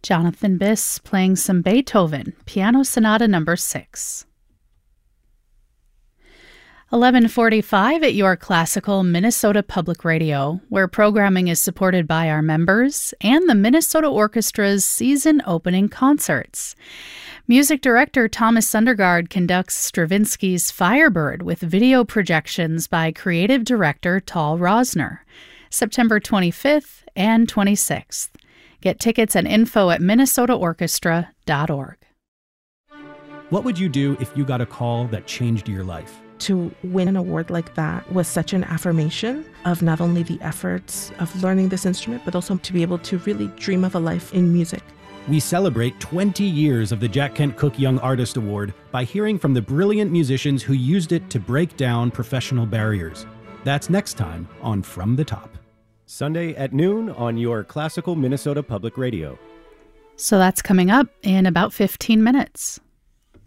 Jonathan Biss playing some Beethoven, Piano Sonata No. 6. 11:45 at your classical Minnesota Public Radio, where programming is supported by our members and the Minnesota Orchestra's season opening concerts. Music director Thomas Sundergaard conducts Stravinsky's Firebird with video projections by creative director Tal Rosner, September 25th and 26th. Get tickets and info at minnesotaorchestra.org. What would you do if you got a call that changed your life? To win an award like that was such an affirmation of not only the efforts of learning this instrument, but also to be able to really dream of a life in music. We celebrate 20 years of the Jack Kent Cooke Young Artist Award by hearing from the brilliant musicians who used it to break down professional barriers. That's next time on From the Top. Sunday at noon on your classical Minnesota Public Radio. So that's coming up in about 15 minutes.